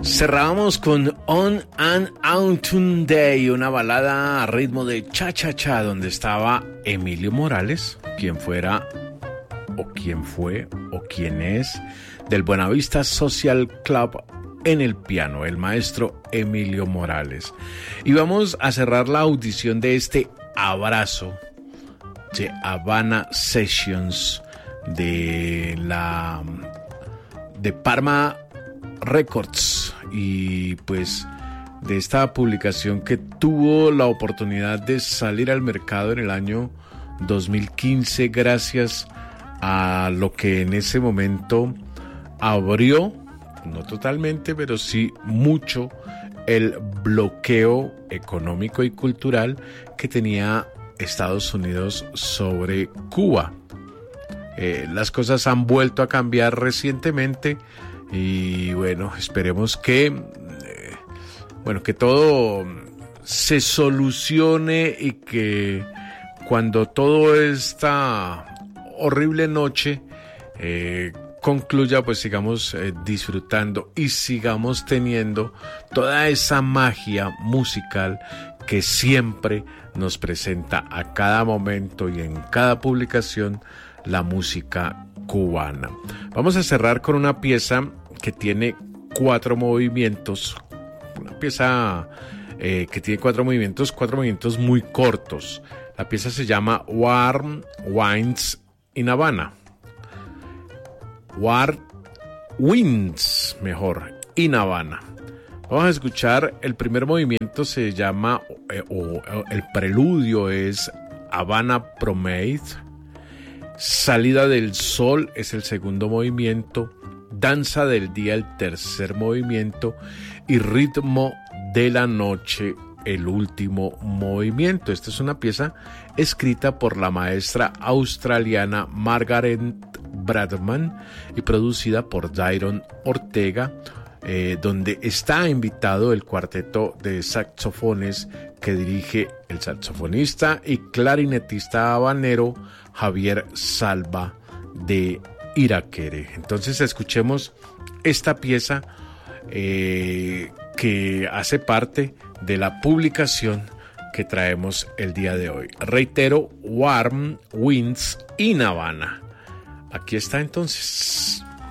Cerramos con On an Autumn Day, una balada a ritmo de cha-cha-cha, donde estaba Emilio Morales, quien fuera, o quien fue, o quien es, del Buenavista Social Club en el piano, el maestro Emilio Morales. Y vamos a cerrar la audición de este abrazo de Havana Sessions de Parma Records, y pues de esta publicación que tuvo la oportunidad de salir al mercado en el año 2015 gracias a lo que en ese momento abrió, no totalmente, pero sí mucho, el bloqueo económico y cultural que tenía Estados Unidos sobre Cuba. Las cosas han vuelto a cambiar recientemente y bueno, esperemos que todo se solucione y que cuando toda esta horrible noche concluya, pues sigamos disfrutando y sigamos teniendo toda esa magia musical que siempre nos presenta a cada momento y en cada publicación la música cubana. Vamos a cerrar con una pieza que tiene 4 movimientos, una pieza que tiene 4 movimientos muy cortos. La pieza se llama Warm Winds in Havana. Warm Winds, in Havana. Vamos a escuchar el primer movimiento, se llama, el preludio es Havana Promenade. Salida del Sol es el segundo movimiento, Danza del Día el tercer movimiento y Ritmo de la Noche el último movimiento. Esta es una pieza escrita por la maestra australiana Margaret Bradman y producida por Dairon Ortega, donde está invitado el cuarteto de saxofones que dirige el saxofonista y clarinetista habanero Javier Salva de Iraquere. Entonces escuchemos esta pieza que hace parte de la publicación que traemos el día de hoy. Reitero, Warm Winds in Havana. Aquí está entonces.